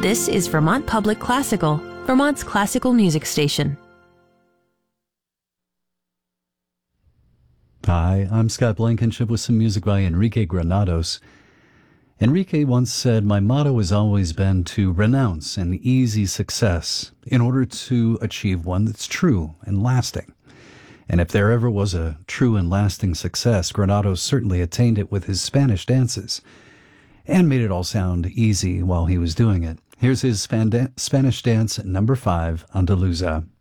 This is Vermont Public Classical, Vermont's classical music station. Hi, I'm Scott Blankenship with some music by Enrique Granados. Enrique once said, "My motto has always been to renounce an easy success in order to achieve one that's true and lasting." And if there ever was a true and lasting success, Granados certainly attained it with his Spanish dances and made it all sound easy while he was doing it. Here's his Spanish dance number 5, Andaluza.